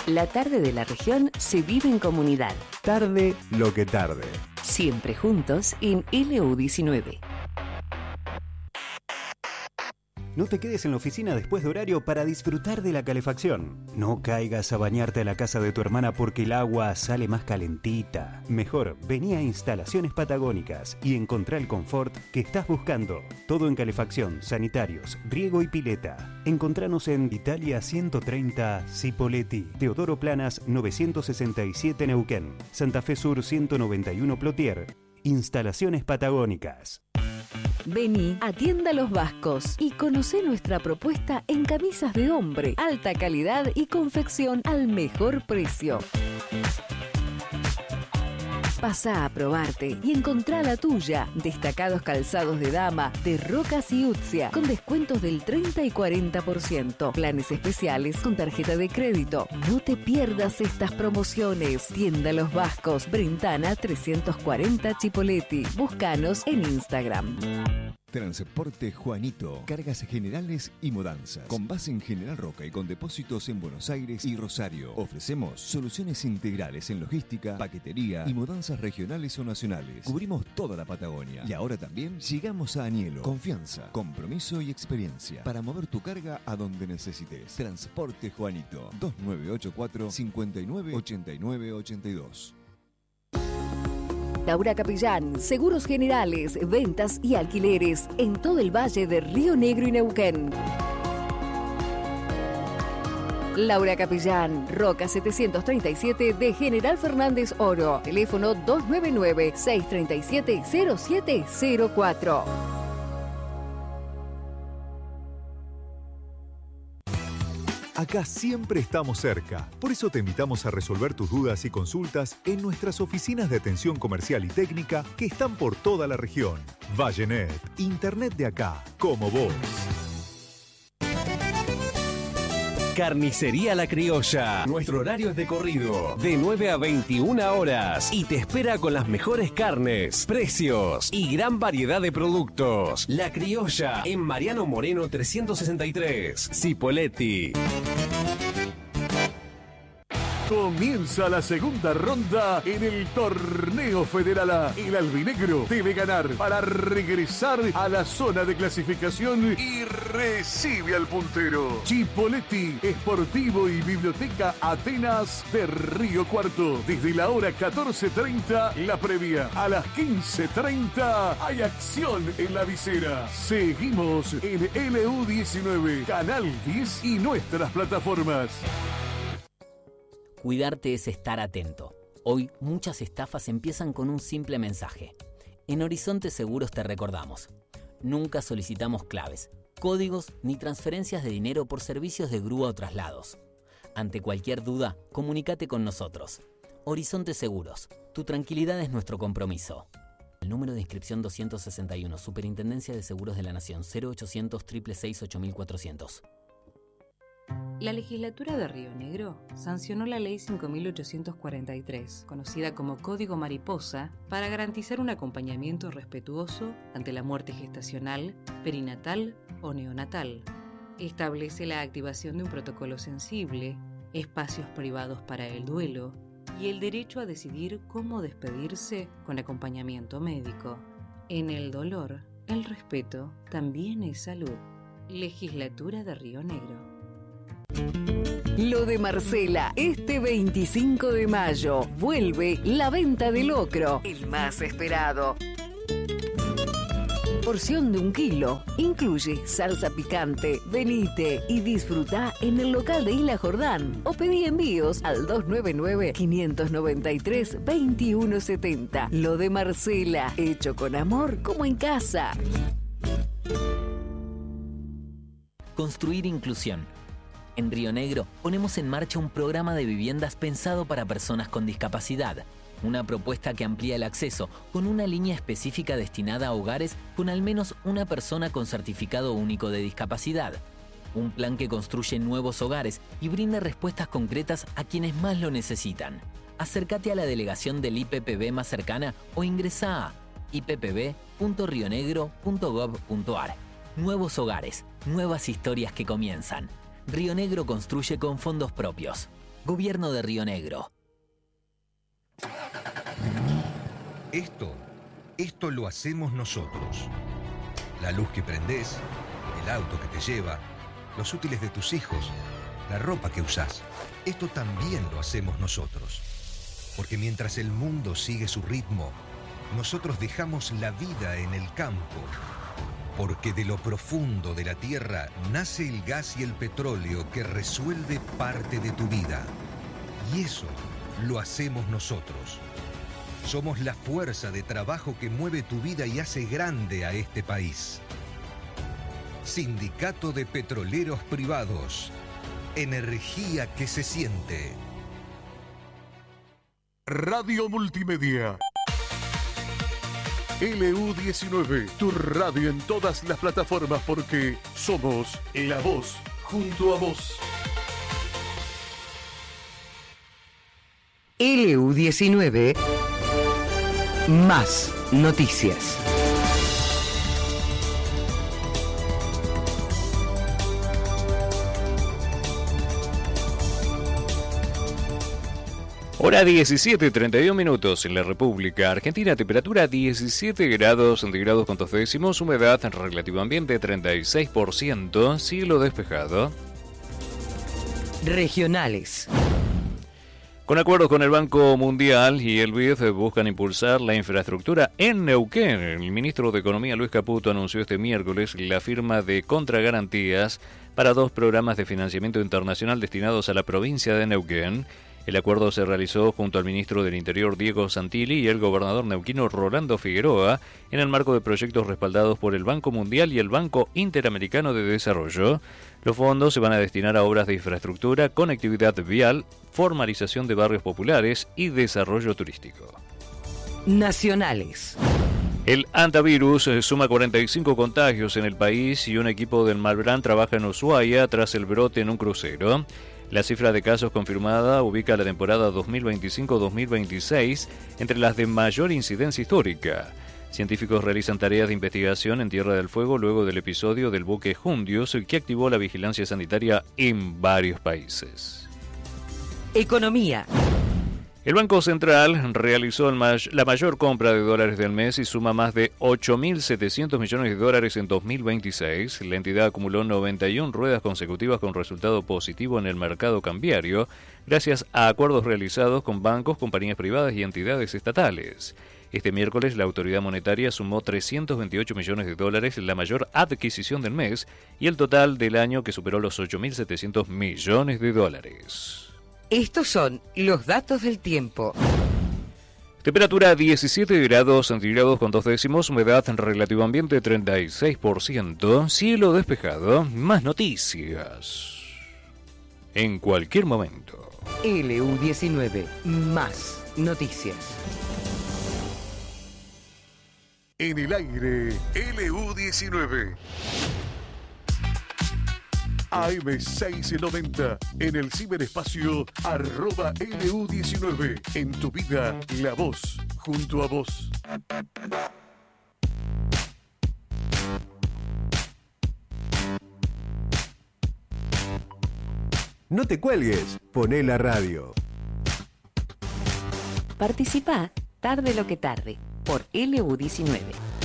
La tarde de la región se vive en comunidad. Tarde lo que tarde. Siempre juntos en LU19. No te quedes en la oficina después de horario para disfrutar de la calefacción. No caigas a bañarte a la casa de tu hermana porque el agua sale más calentita. Mejor, vení a Instalaciones Patagónicas y encontrá el confort que estás buscando. Todo en calefacción, sanitarios, riego y pileta. Encontranos en Italia 130 Cipolletti, Teodoro Planas 967 Neuquén, Santa Fe Sur 191 Plotier. Instalaciones Patagónicas. Vení a Tienda Los Vascos y conocé nuestra propuesta en camisas de hombre, alta calidad y confección al mejor precio. Pasá a probarte y encontrá la tuya. Destacados calzados de dama, de Rocas y Utzia, con descuentos del 30 y 40%. Planes especiales con tarjeta de crédito. No te pierdas estas promociones. Tienda Los Vascos, Brentana 340 Chipolletti. Búscanos en Instagram. Transporte Juanito, cargas generales y mudanzas. Con base en General Roca y con depósitos en Buenos Aires y Rosario. Ofrecemos soluciones integrales en logística, paquetería y mudanzas regionales o nacionales. Cubrimos toda la Patagonia. Y ahora también llegamos a Anielo. Confianza, compromiso y experiencia para mover tu carga a donde necesites. Transporte Juanito, 2984 598982. Laura Capellán, seguros generales, ventas y alquileres en todo el valle de Río Negro y Neuquén. Laura Capellán, Roca 737 de General Fernández Oro. Teléfono 299-637-0704. Acá siempre estamos cerca, por eso te invitamos a resolver tus dudas y consultas en nuestras oficinas de atención comercial y técnica que están por toda la región. Vallenet, Internet de acá, como vos. Carnicería La Criolla. Nuestro horario es de corrido, de 9 a 21 horas. Y te espera con las mejores carnes, precios y gran variedad de productos. La Criolla, en Mariano Moreno 363, Cipolletti. Comienza la segunda ronda en el Torneo Federal A. El albinegro debe ganar para regresar a la zona de clasificación y recibe al puntero. Chipolletti, Esportivo y Biblioteca Atenas de Río Cuarto. Desde la hora 14:30, la previa. A las 15:30 hay acción en la visera. Seguimos en LU19, Canal 10 y nuestras plataformas. Cuidarte es estar atento. Hoy muchas estafas empiezan con un simple mensaje. En Horizonte Seguros te recordamos. Nunca solicitamos claves, códigos ni transferencias de dinero por servicios de grúa o traslados. Ante cualquier duda, comunícate con nosotros. Horizonte Seguros. Tu tranquilidad es nuestro compromiso. El número de inscripción 261, Superintendencia de Seguros de la Nación, 0800 666 8400. La legislatura de Río Negro sancionó la Ley 5.843, conocida como Código Mariposa, para garantizar un acompañamiento respetuoso ante la muerte gestacional, perinatal o neonatal. Establece la activación de un protocolo sensible, espacios privados para el duelo y el derecho a decidir cómo despedirse con acompañamiento médico. En el dolor, el respeto también es salud. Legislatura de Río Negro. Lo de Marcela, este 25 de mayo, vuelve la venta de locro, el más esperado. Porción de 1 kilo, incluye salsa picante. Venite y disfruta en el local de Isla Jordán o pedí envíos al 299-593-2170. Lo de Marcela, hecho con amor como en casa. Construir inclusión. En Río Negro ponemos en marcha un programa de viviendas pensado para personas con discapacidad. Una propuesta que amplía el acceso con una línea específica destinada a hogares con al menos una persona con certificado único de discapacidad. Un plan que construye nuevos hogares y brinda respuestas concretas a quienes más lo necesitan. Acércate a la delegación del IPPB más cercana o ingresa a ippb.rionegro.gov.ar. Nuevos hogares, nuevas historias que comienzan. Río Negro construye con fondos propios. Gobierno de Río Negro. Esto lo hacemos nosotros. La luz que prendés, el auto que te lleva, los útiles de tus hijos, la ropa que usás. Esto también lo hacemos nosotros. Porque mientras el mundo sigue su ritmo, nosotros dejamos la vida en el campo. Porque de lo profundo de la tierra nace el gas y el petróleo que resuelve parte de tu vida. Y eso lo hacemos nosotros. Somos la fuerza de trabajo que mueve tu vida y hace grande a este país. Sindicato de Petroleros Privados. Energía que se siente. Radio Multimedia. LU19, tu radio en todas las plataformas porque somos la voz junto a vos. LU19, más noticias. Hora 17:31 minutos en la República Argentina, temperatura 17 grados centígrados con 2 décimos, humedad relativo ambiente 36%, cielo despejado. Regionales. Con acuerdos con el Banco Mundial y el BID buscan impulsar la infraestructura en Neuquén. El ministro de Economía Luis Caputo anunció este miércoles la firma de contragarantías para 2 programas de financiamiento internacional destinados a la provincia de Neuquén. El acuerdo se realizó junto al ministro del Interior Diego Santilli y el gobernador neuquino Rolando Figueroa en el marco de proyectos respaldados por el Banco Mundial y el Banco Interamericano de Desarrollo. Los fondos se van a destinar a obras de infraestructura, conectividad vial, formalización de barrios populares y desarrollo turístico. Nacionales. El antivirus suma 45 contagios en el país y un equipo del Malbrán trabaja en Ushuaia tras el brote en un crucero. La cifra de casos confirmada ubica la temporada 2025-2026 entre las de mayor incidencia histórica. Científicos realizan tareas de investigación en Tierra del Fuego luego del episodio del buque Jundios que activó la vigilancia sanitaria en varios países. Economía. El Banco Central realizó la mayor compra de dólares del mes y suma más de 8.700 millones de dólares en 2026. La entidad acumuló 91 ruedas consecutivas con resultado positivo en el mercado cambiario, gracias a acuerdos realizados con bancos, compañías privadas y entidades estatales. Este miércoles la autoridad monetaria sumó 328 millones de dólares, la mayor adquisición del mes, y el total del año que superó los 8.700 millones de dólares. Estos son los datos del tiempo. Temperatura 17 grados centígrados con 2 décimos, humedad relativo ambiente 36%, cielo despejado. Más noticias en cualquier momento. LU19, más noticias. En el aire, LU19. AM690, en el ciberespacio @LU19. En tu vida, la voz, junto a vos. No te cuelgues, poné la radio. Participá tarde lo que tarde por LU19.